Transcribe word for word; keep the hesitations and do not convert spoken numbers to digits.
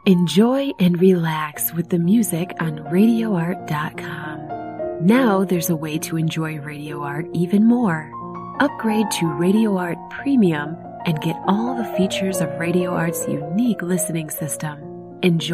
Enjoy and relax with the music on radio art dot com. Now there's a way to enjoy Radio Art even more. Upgrade to Radio Art Premium and get all the features of Radio Art's unique listening system. Enjoy